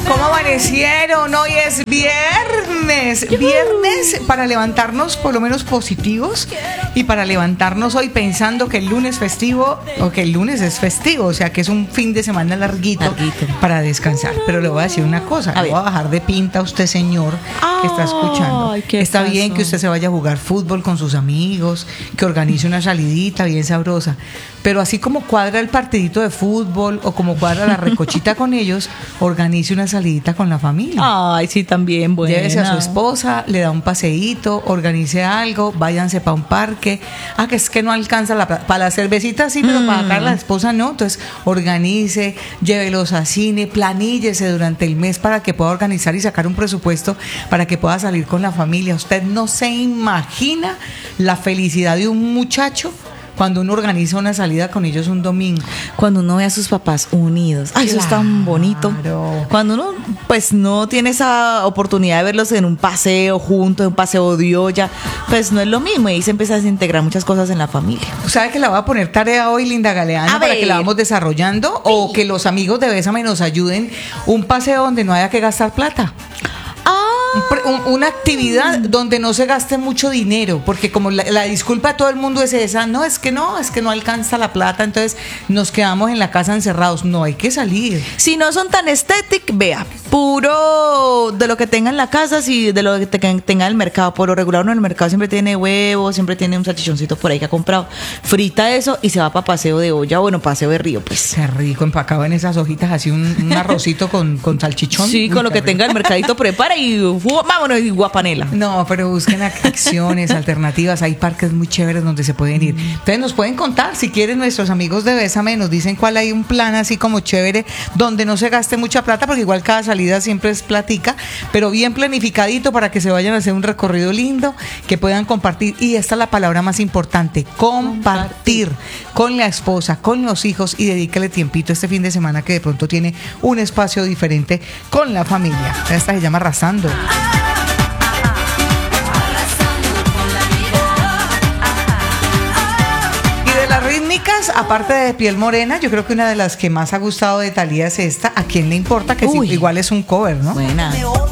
¿Cómo amanecieron? Hoy es viernes. Viernes para levantarnos por lo menos positivos y para levantarnos hoy pensando que el lunes festivo o que el lunes es festivo, o sea que es un fin de semana larguito. Para descansar. Pero le voy a decir una cosa, le voy a bajar de pinta a usted, señor, que está escuchando. Está bien que usted se vaya a jugar fútbol con sus amigos, que organice una salidita bien sabrosa, pero así como cuadra el partidito de fútbol o como cuadra la recochita con ellos, organice una salidita con la familia. Ay, sí, también, bueno. Llévese a su esposa, le da un paseíto, organice algo, váyanse para un parque. Que es que no alcanza para la cervecita sí, pero para sacar a la esposa no. Entonces, organice, llévelos a cine, planíllese durante el mes para que pueda organizar y sacar un presupuesto para que pueda salir con la familia. Usted no se imagina la felicidad de un muchacho cuando uno organiza una salida con ellos un domingo. Cuando uno ve a sus papás unidos. Ay, eso es tan bonito. Cuando uno pues no tiene esa oportunidad de verlos en un paseo juntos, en un paseo de olla, pues no es lo mismo. Y ahí se empieza a desintegrar muchas cosas en la familia. ¿Sabe que la voy a poner tarea hoy, Linda Galeana, para que la vamos desarrollando? O que los amigos de Bésame nos ayuden. Un paseo donde no haya que gastar plata. Una actividad donde no se gaste mucho dinero, porque como la disculpa de todo el mundo es esa, es que no alcanza la plata, entonces nos quedamos en la casa encerrados. No, hay que salir. Si no son tan estéticos, vea, puro de lo que tenga en la casa, si de lo que tenga en el mercado. Por lo regular uno en el mercado siempre tiene huevos, siempre tiene un salchichoncito por ahí que ha comprado, frita eso y se va para paseo de olla, paseo de río, pues. Qué rico, empacado en esas hojitas, así un arrocito con salchichón. Sí, con lo que tenga el mercadito prepara y vámonos y guapanela. No, pero busquen acciones alternativas. Hay parques muy chéveres donde se pueden ir. Entonces nos pueden contar, si quieren, nuestros amigos de Bésame nos dicen cuál hay un plan así como chévere donde no se gaste mucha plata, porque igual cada salida siempre es platica, pero bien planificadito para que se vayan a hacer un recorrido lindo, que puedan compartir. Y esta es la palabra más importante: compartir con la esposa, con los hijos, y dedícale tiempito este fin de semana que de pronto tiene un espacio diferente con la familia. Esta se llama Arrasando. Rítmicas, aparte de Piel Morena, yo creo que una de las que más ha gustado de Thalía es esta, ¿A quién le importa? Que sí, igual es un cover, ¿no? Buena.